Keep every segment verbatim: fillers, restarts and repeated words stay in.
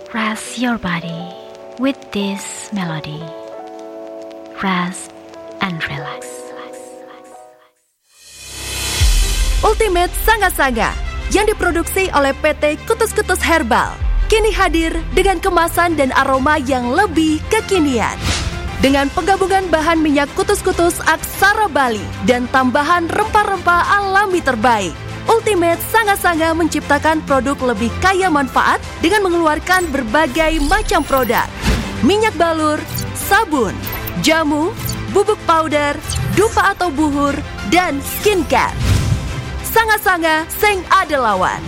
Rest your body with this melody. Rest and relax. Ultimate Sanga-Sanga yang diproduksi oleh P T Kutus-Kutus Herbal kini hadir dengan kemasan dan aroma yang lebih kekinian. Dengan penggabungan bahan minyak kutus-kutus aksara Bali dan tambahan rempah-rempah alami terbaik, Ultimate Sanga-Sanga menciptakan produk lebih kaya manfaat dengan mengeluarkan berbagai macam produk. Minyak balur, sabun, jamu, bubuk powder, dupa atau buhur, dan skincare. Sanga-Sanga sing ada lawan.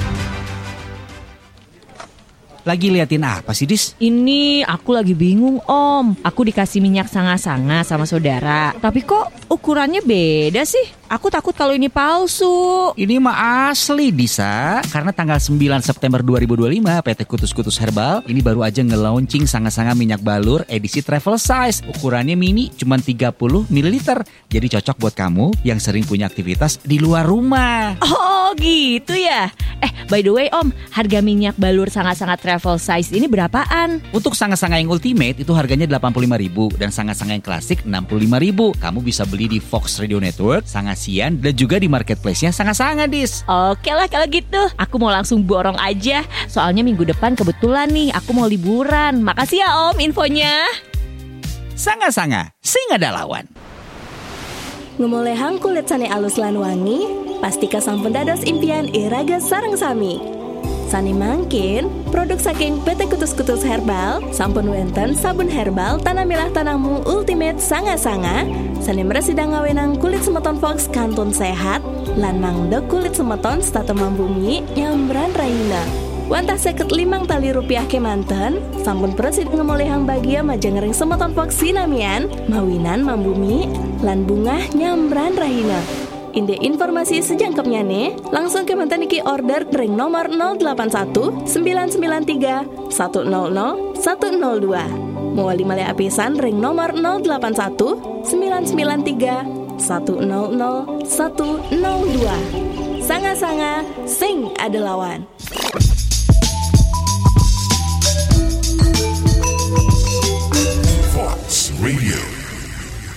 Lagi liatin apa sih, Dis? Ini aku lagi bingung, Om. Aku dikasih minyak sanga-sanga sama saudara, tapi kok ukurannya beda sih? Aku takut kalau ini palsu. Ini mah asli, Disa. Karena tanggal sembilan September dua ribu dua puluh lima, P T Kutus-Kutus Herbal ini baru aja nge-launching Sanga-Sanga minyak balur edisi travel size. Ukurannya mini, cuma tiga puluh mililiter. Jadi cocok buat kamu yang sering punya aktivitas di luar rumah. Oh gitu ya. Eh by the way, Om, harga minyak balur Sanga-Sanga travel size ini berapaan? Untuk Sanga-Sanga yang ultimate itu harganya delapan puluh lima ribu dan Sanga-Sanga yang klasik enam puluh lima ribu. Kamu bisa beli di Fox Radio Network, Sangasian, dan juga di marketplace-nya Sanga-Sanga, Dis. Oke lah kalau gitu. Aku mau langsung borong aja. Soalnya minggu depan kebetulan nih aku mau liburan. Makasih ya, Om, infonya. Sanga-Sanga, sing ada lawan. Ngomolehang kulit sane alus lan wangi, pastika sampun dados impian iraga sareng sami. Sani mangkin, produk saking P T Kutus-Kutus Herbal, sampun wenten sabun herbal tanah milah tanahmu Ultimate Sanga-Sanga, sani meresidang ngawenang kulit semeton Fox kantun sehat, lan mangde kulit semeton statu mambumi nyambran raina. Wantah seket limang tali rupiah kemanten, sampun presid ngemolehang bagia majengering semeton Fox sinamian, mawinan mambumi, lan bungah nyambran rahina. Inde informasi sejangkepnya nih, langsung kemanten iki order ring nomor nol delapan satu sembilan sembilan tiga satu nol nol satu nol dua. Mewali malih apisan ring nomor nol delapan satu sembilan sembilan tiga satu nol nol satu nol dua. Sanga-Sanga sing ada lawan.